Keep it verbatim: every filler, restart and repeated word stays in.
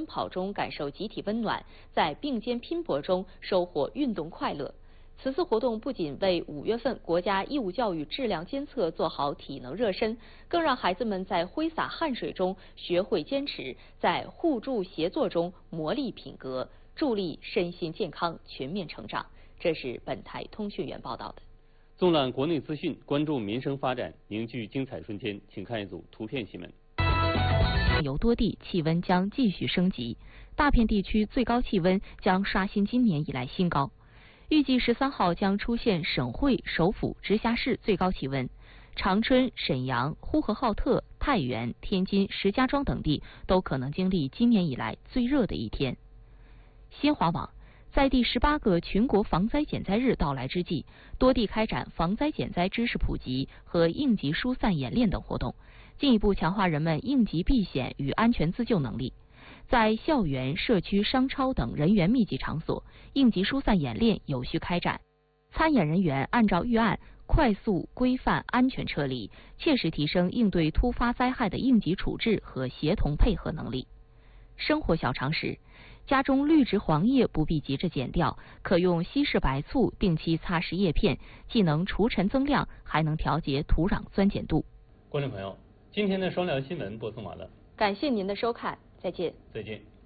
跑中感受集体温暖，在并肩拼搏中收获运动快乐。此次活动不仅为五月份国家义务教育质量监测做好体能热身，更让孩子们在挥洒汗水中学会坚持，在互助协作中磨砺品格，助力身心健康全面成长。这是本台通讯员报道的。 纵览国内资讯，关注民生发展，凝聚精彩春天，请看一组图片新闻。 由多地气温将继续升级，大片地区最高气温将刷新今年以来新高。预计十三号将出现省会、首府、直辖市最高气温，长春、沈阳、呼和浩特、太原、天津、石家庄等地都可能经历今年以来最热的一天。新华网在第十八个全国防灾减灾日到来之际，多地开展防灾减灾知识普及和应急疏散演练等活动，进一步强化人们应急避险与安全自救能力。在校园、社区、商超等人员密集场所，应急疏散演练有序开展，参演人员按照预案快速、规范、安全撤离，切实提升应对突发灾害的应急处置和协同配合能力。生活小常识：家中绿植黄叶不必急着剪掉，可用稀释白醋定期擦拭叶片，既能除尘增量，还能调节土壤酸碱度。 观众朋友，今天的双聊新闻播送完了， 感谢您的收看，再见。 再见。